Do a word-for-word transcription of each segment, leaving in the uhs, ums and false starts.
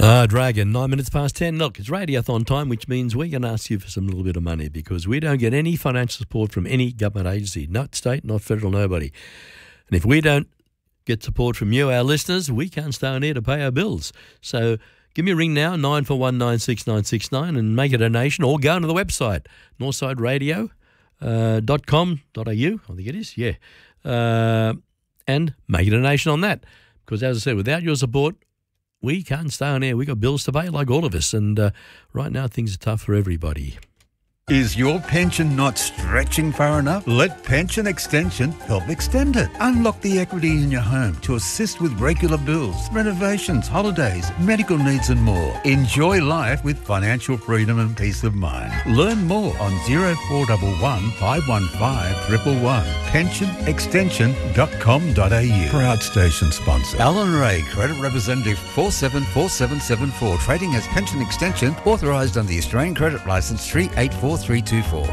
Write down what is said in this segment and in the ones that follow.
Ah, Dragon, nine minutes past ten. Look, it's Radiothon time, which means we're going to ask you for some little bit of money because we don't get any financial support from any government agency, not state, not federal, nobody. And if we don't get support from you, our listeners, we can't stay on here to pay our bills. So give me a ring now, nine four one nine six nine six nine, and make a donation or go onto the website, northside radio dot com dot a u, I think it is, yeah, uh, and make a donation on that. Because as I said, without your support, we can't stay on air. We've got bills to pay like all of us. And uh, right now, things are tough for everybody. Is your pension not stretching far enough? Let Pension Extension help extend it. Unlock the equity in your home to assist with regular bills, renovations, holidays, medical needs and more. Enjoy life with financial freedom and peace of mind. Learn more on zero four one one, five one five, one one one. pension extension dot com dot a u. Proud station sponsor. Alan Ray, Credit Representative four seven four seven seven four. Trading as Pension Extension, authorised under the Australian Credit Licence three eight four three two four.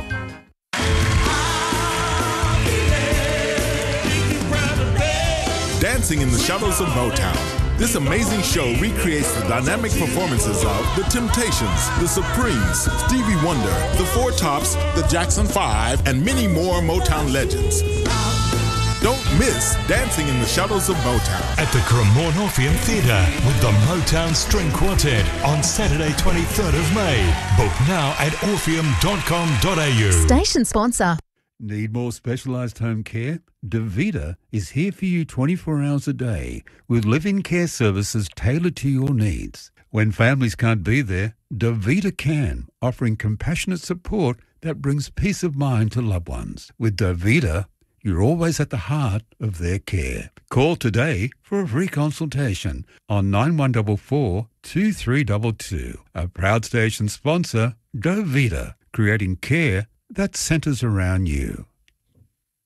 Dancing in the Shadows of Motown. This amazing show recreates the dynamic performances of The Temptations, The Supremes, Stevie Wonder, The Four Tops, The Jackson Five, and many more Motown legends. Don't miss Dancing in the Shadows of Motown at the Cremorne Orpheum Theatre with the Motown String Quartet on Saturday twenty-third of May. Book now at orpheum dot com dot a u. Station sponsor. Need more specialised home care? Davita is here for you twenty-four hours a day with live-in care services tailored to your needs. When families can't be there, Davita can, offering compassionate support that brings peace of mind to loved ones. With Davita, you're always at the heart of their care. Call today for a free consultation on nine one four four, two three two two. A proud station sponsor, Davita, creating care that centres around you.